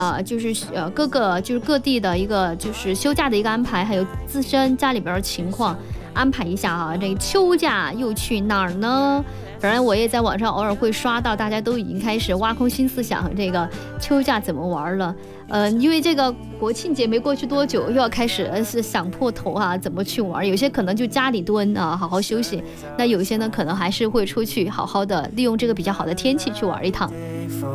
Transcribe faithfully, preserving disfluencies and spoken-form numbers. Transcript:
啊，就是呃各个就是各地的一个就是休假的一个安排，还有自身家里边的情况安排一下啊。这个秋假又去哪儿呢？反正我也在网上偶尔会刷到，大家都已经开始挖空心思想这个秋假怎么玩了。呃，因为这个国庆节没过去多久，又要开始呃是想破头啊，怎么去玩？有些可能就家里蹲啊，好好休息；那有些呢，可能还是会出去好好的利用这个比较好的天气去玩一趟。